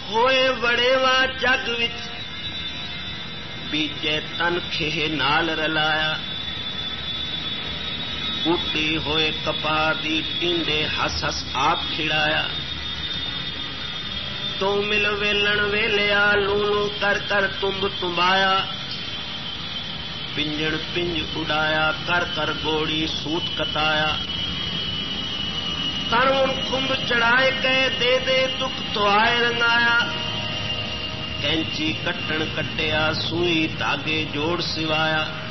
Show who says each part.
Speaker 1: होए वड़ेवा जग विच बीजे तन खेह नाल रलाया बूटी होए कपा दी टींडे हस हस आप खिड़ाया तो मिल वेलन वेलिया लूलू कर कर तुम्ब तुम्बाया पिंजण पिंज उड़ाया कर कर गोड़ी सूत कताया तन उन खुंब चढ़ाए गए दे दे दुख तो आए रंगाया कैंची कट्टन कटिया सुई धागे जोड़ सिवाया